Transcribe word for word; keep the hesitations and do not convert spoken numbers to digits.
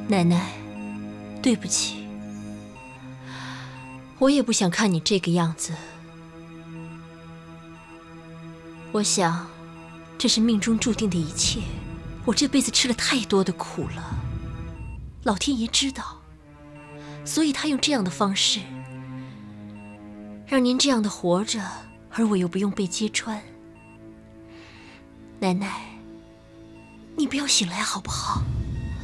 奶奶，对不起，我也不想看你这个样子。我想，这是命中注定的一切。我这辈子吃了太多的苦了，老天爷知道，所以他用这样的方式，让您这样的活着，而我又不用被揭穿。奶奶，你不要醒来好不好？